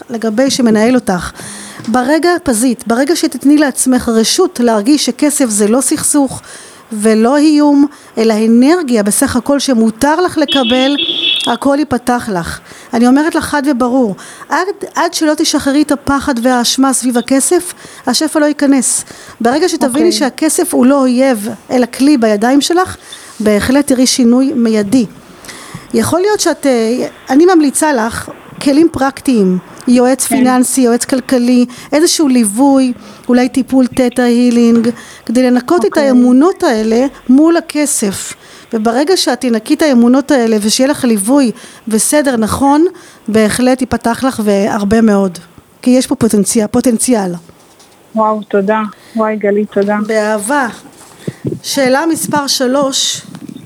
לגבי שמנהל אותך. ברגע שתתני לעצמך רשות להרגיש שכסף זה לא סכסוך ולא איום, אלא אנרגיה בסך הכל שמותר לך לקבל, הכל ייפתח לך. אני אומרת לך חד וברור, עד שלא תשחררי את הפחד והאשמה סביב הכסף, השפע לא ייכנס. ברגע שתביני שהכסף הוא לא אויב, אלא כלי בידיים שלך, בהחלט תראי שינוי מיידי. יכול להיות אני ממליצה לך כלים פרקטיים, יועץ פיננסי, יועץ כלכלי, איזשהו ליווי, אולי טיפול תטא הילינג, כדי לנקות את האמונות האלה מול הכסף. וברגע שאת תנקי את האמונות האלה ושיהיה לך ליווי וסדר נכון, בהחלט ייפתח לך והרבה מאוד. כי יש פה פוטנציאל. וואו, תודה. וואי גלי, תודה. באהבה. שאלה מספר 3,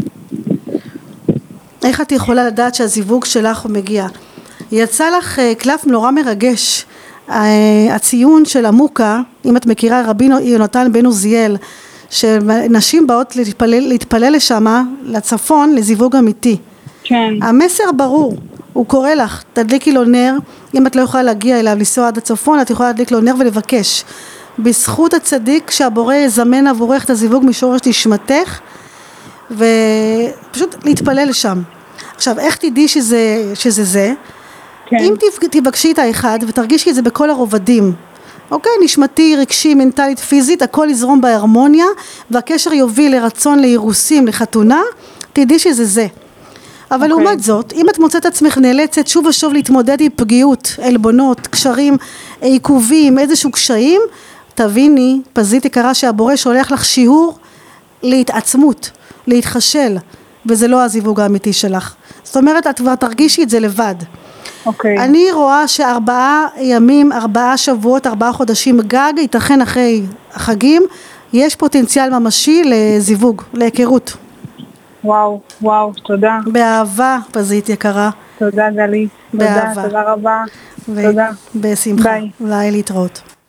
איך את יכולה לדעת שהזיווג שלך הוא מגיע? יצא לך קלף נורא מרגש, הציון של עמוקה, אם את מכירה רבי יונתן בן עוזיאל, שנשים באות להתפלל לשמה, לצפון, לזיווג אמיתי. כן. המסר ברור, הוא קורא לך, תדליקי לו נר, אם את לא יכולה להגיע אליו, לנסוע עד הצפון, את יכולה להדליק לו נר ולבקש. בזכות הצדיק שהבורא יזמן עבורך את הזיווג משורש נשמתך, ופשוט להתפלל לשם. עכשיו, איך תדעי שזה זה? כן. אם תבקשי את האחד ותרגישי את זה בכל הרובדים, אוקיי, נשמתי, רגשי, מנטלית, פיזית, הכל יזרום בהרמוניה, והקשר יוביל לרצון, לאירוסים, לחתונה, תדעי שזה זה. אבל לעומת זאת, אם את מוצאת עצמך נאלצת שוב ושוב להתמודד עם פגיעות, עלבונות, קשרים, עיכובים, איזשהו קשיים, תביני, פזית יקרה, שהבורא שולח לך שיעור להתעצמות, להתחשל, וזה לא הזיווג האמיתי שלך. זאת אומרת, את כבר תרגישי את זה לבד. אני רואה ש4 ימים, 4 שבועות, 4 חודשים גג, ייתכן אחרי החגים, יש פוטנציאל ממשי לזיווג, להיכרות. וואו, תודה. באהבה, פזית יקרה. תודה גלי. באהבה. תודה רבה. תודה. בשמחה. ביי. להתראות.